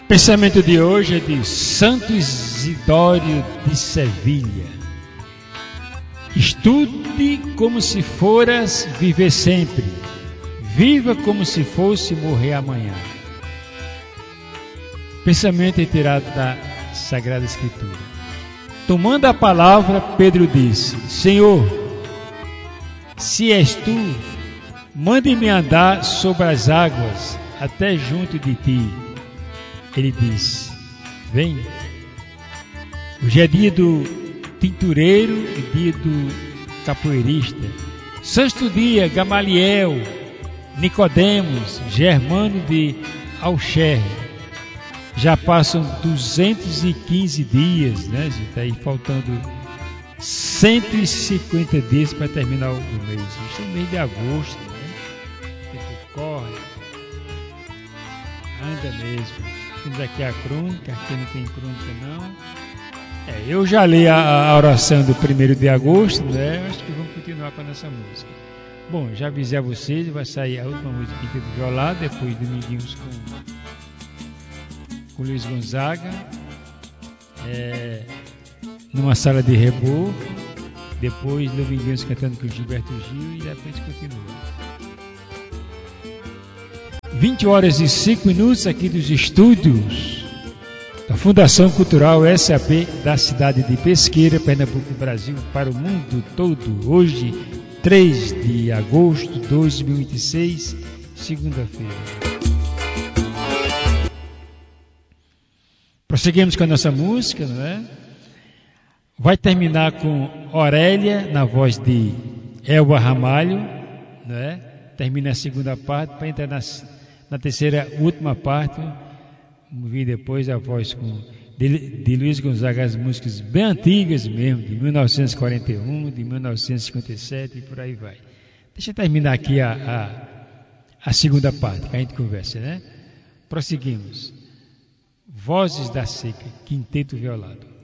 O pensamento de hoje é de Santo Isidório de Sevilha. Estude como se foras viver sempre. Viva como se fosse morrer amanhã. Pensamento retirado da Sagrada Escritura. Tomando a palavra, Pedro disse: Senhor, se és tu, mande-me andar sobre as águas até junto de ti. Ele disse: vem. Hoje é dia do tintureiro e dia do capoeirista. Sexto dia, Gamaliel, Nicodemos, Germano de Alcher. Já passam 215 dias, né? Está aí faltando 150 dias para terminar o mês. Isso é o mês de agosto, né? O tempo corre, anda mesmo. Temos aqui a crônica, aqui não tem crônica não. Eu já li a oração do 1º de agosto, né? Acho que vamos continuar com essa música. Bom, já avisei a vocês, vai sair a última música aqui do Violado, depois Dominguinhos com Luiz Gonzaga, numa sala de rebô, depois Dominguinhos cantando com Gilberto Gil e depois continua. 20h05 aqui dos estúdios da Fundação Cultural SAP da cidade de Pesqueira, Pernambuco, Brasil, para o mundo todo. Hoje, 3 de agosto de 2026, segunda-feira. Prosseguimos com a nossa música, não é? Vai terminar com Aurélia, na voz de Elba Ramalho, não é? Termina a segunda parte para entrar na terceira, última parte. Vamos ver depois a voz de Luiz Gonzaga, as músicas bem antigas mesmo, de 1941, de 1957 e por aí vai. Deixa eu terminar aqui a segunda parte, que a gente conversa, né? Prosseguimos. Vozes da Seca, Quinteto Violado.